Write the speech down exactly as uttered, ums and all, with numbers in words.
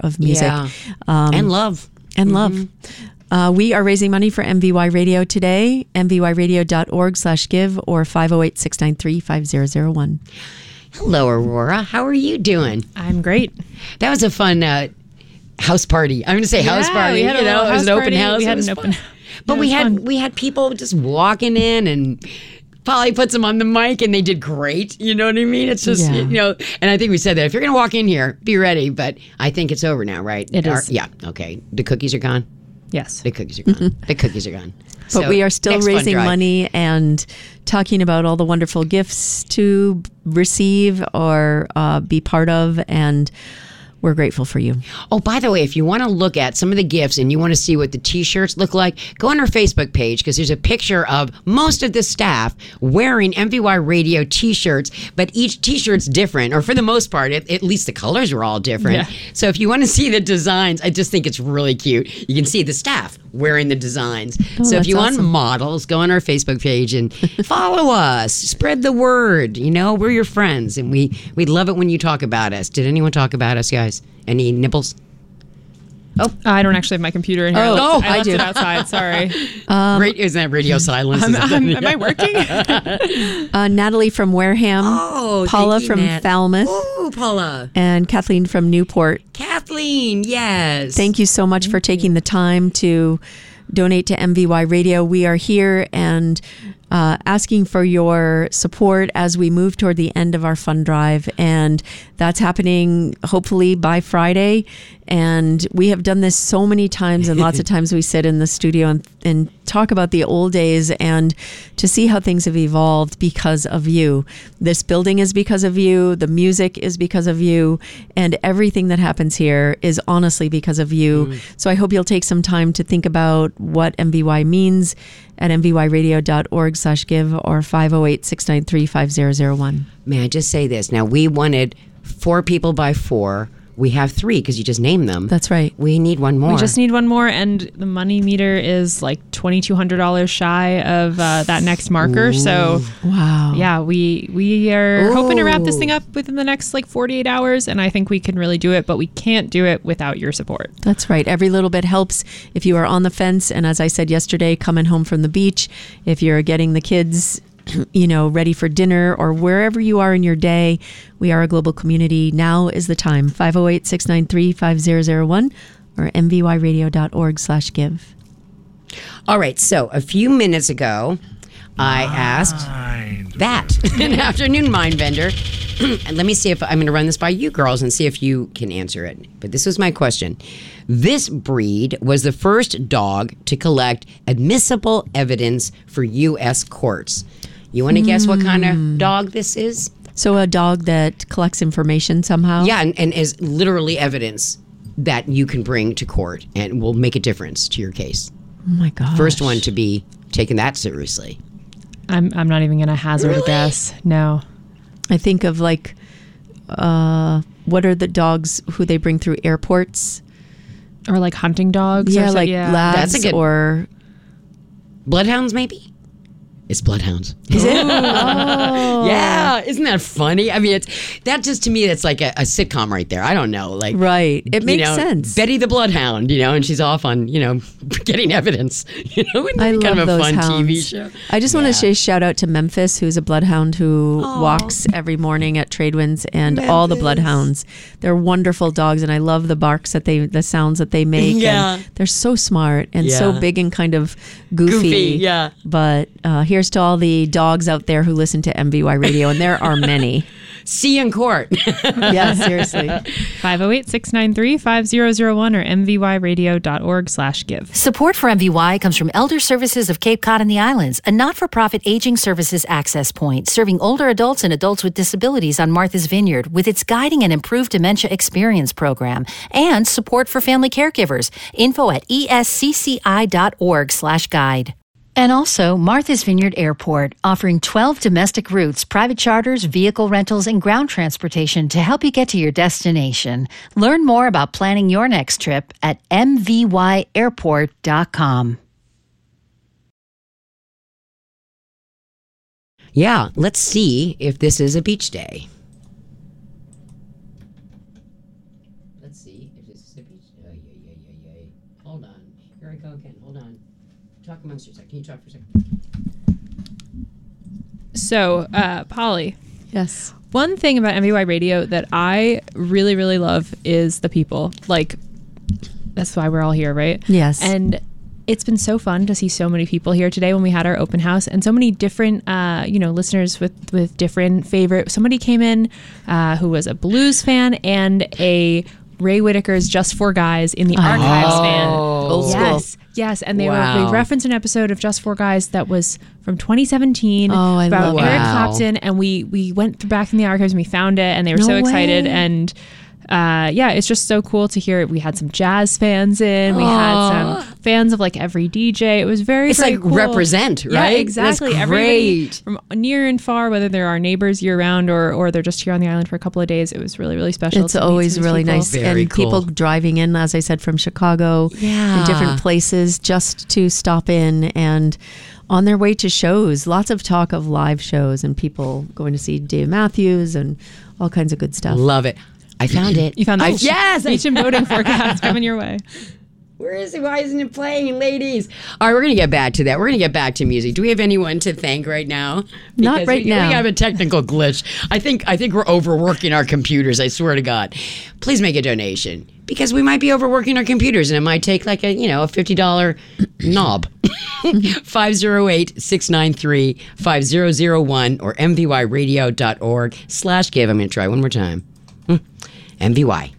of music. Yeah. Um, and love. And Mm-hmm. love. Uh, we are raising money for M V Y Radio today, m v y radio dot org slash give or five oh eight, six nine three, five zero zero one. Hello, Aurora. How are you doing? I'm great. That was a fun uh, house party. I'm going to say house Yeah, party. we had a you know, little it was an house open party. house. We It had was an open- fun. But it we was had fun. we had people just walking in, and Polly puts them on the mic, and they did great. You know what I mean? It's just Yeah. you know, and I think we said that if you're going to walk in here, be ready. But I think it's over now, right? It Our- is. Yeah. Okay. The cookies are gone. Yes. The cookies are gone. The cookies are gone. But So, we are still next fun raising drive. money and talking about all the wonderful gifts to receive or uh, be part of, and we're grateful for you. Oh, by the way, if you want to look at some of the gifts and you want to see what the T-shirts look like, go on our Facebook page because there's a picture of most of the staff wearing M V Y Radio T-shirts, but each T-shirt's different, or for the most part, at, at least the colors are all different. Yeah. So if you want to see the designs, I just think it's really cute. You can see the staff wearing the designs. Oh, so if that's you awesome. want models, go on our Facebook page and follow us. Spread the word. You know, we're your friends, and we we love it when you talk about us. Did anyone talk about us, guys? Any nibbles? I don't actually have my computer in here. Oh, I left, oh, I I left do. it outside. Sorry. Ra- isn't that radio silence? Um, Is that- am, am I working? Uh, Natalie from Wareham, Oh, Paula thank you, from Nat. Falmouth, Oh, Paula. and Kathleen from Newport. Kathleen, yes. Thank you so much for taking the time to donate to M V Y Radio. We are here and uh, asking for your support as we move toward the end of our fund drive. And that's happening hopefully by Friday. And we have done this so many times, and lots of times we sit in the studio and, and talk about the old days and to see how things have evolved because of you. This building is because of you. The music is because of you. And everything that happens here is honestly because of you. Mm. So I hope you'll take some time to think about what M V Y means at m v y radio dot org slash give or five oh eight, six nine three, five zero zero one. May I just say this? Now, we wanted four people by four. We have three because you just named them. That's right. We need one more. We just need one more, and the money meter is like twenty-two hundred dollars shy of uh, that next marker. Ooh. So, Wow. yeah, we we are Ooh. hoping to wrap this thing up within the next like forty-eight hours, and I think we can really do it, but we can't do it without your support. That's right. Every little bit helps. If you are on the fence, and as I said yesterday, coming home from the beach, if you're getting the kids, you know, ready for dinner or wherever you are in your day, we are a global community. Now is the time. five oh eight, six nine three, five zero zero one or m v y radio dot org slash give. All right. So a few minutes ago, I asked that an afternoon mind vendor. And let me see if I'm going to run this by you girls and see if you can answer it. But this was my question. This breed was the first dog to collect admissible evidence for U S courts. You want to guess what kind of dog this is? So a dog that collects information somehow? Yeah, and, and is literally evidence that you can bring to court and will make a difference to your case. Oh my gosh. First one to be taken that seriously. I'm I'm not even going to hazard Really? a guess. No. I think of like, uh, what are the dogs who they bring through airports? Or like hunting dogs. Yeah, or so- like yeah. labs That's a good- or... Bloodhounds, maybe? It's bloodhounds. Is it? Oh. Yeah, isn't that funny? I mean, it's that just to me, that's like a, a sitcom right there. I don't know, like Right. It you makes know, sense. Betty the Bloodhound, you know, and she's off on you know getting evidence. You know, wouldn't that I be love kind of a those fun hounds. T V show. I just want Yeah. to say shout out to Memphis, who's a bloodhound who walks every morning at Tradewinds, and all the Memphis. bloodhounds. They're wonderful dogs, and I love the barks that they, the sounds that they make. Yeah. And they're so smart and so Yeah. big and kind of goofy. Goofy, yeah. But uh, here's to all the dogs out there who listen to M V Y Radio, and there are many. See you in court. Yeah, seriously. five oh eight, six nine three, five zero zero one or m v y radio dot org slash give. Support for M V Y comes from Elder Services of Cape Cod and the Islands, a not-for-profit aging services access point serving older adults and adults with disabilities on Martha's Vineyard with its guiding and improved dementia experience program, and support for family caregivers. Info at e s c c i dot org slash guide. And also Martha's Vineyard Airport, offering twelve domestic routes, private charters, vehicle rentals, and ground transportation to help you get to your destination. Learn more about planning your next trip at m v y airport dot com. Yeah, let's see if this is a beach day. Let's see if this Mississippi. Oh, yeah, yeah, yeah, yeah. Hold on. Here I go again. Hold on. Talk amongst yourself. Can you talk for a second? So, uh, Polly, Yes. one thing about M V Y Radio that I really, really love is the people. Like, that's why we're all here, right? Yes. And it's been so fun to see so many people here today when we had our open house, and so many different, uh, you know, listeners with, with different favorite. Somebody came in uh, who was a blues fan and a Ray Whitaker's Just for Guys in the Archives fan. Old school. Yes, yes, and they Wow. were they referenced an episode of Just for Guys that was from twenty seventeen Oh, I about love Eric Wow. Clapton, and we we went th- back in the archives and we found it, and they were No so excited, way. and uh, yeah, it's just so cool to hear. We had some jazz fans in, we had some fans of like every D J. It was very It's very like cool. represent, Yeah, right? exactly. That's Everybody great. from near and far, whether they're our neighbors year round or or they're just here on the island for a couple of days. It was really really special. It's to meet always some of these really people. nice. Very and cool. people driving in, as I said, from Chicago Yeah. and different places just to stop in and on their way to shows. Lots of talk of live shows and people going to see Dave Matthews and all kinds of good stuff. Love it. I found it. You found I, the yes. I- beach and boating forecast coming your way. Where is it? Why isn't it playing, ladies? All right, we're going to get back to that. We're going to get back to music. Do we have anyone to thank right now? Not Because right we, now. We have a technical glitch. I think I think we're overworking our computers. I swear to God. Please make a donation because we might be overworking our computers and it might take like a you know a fifty dollar knob. five oh eight, six nine three, five zero zero one or m v y radio dot org slash give. I'm going to try one more time. Hmm. M V Y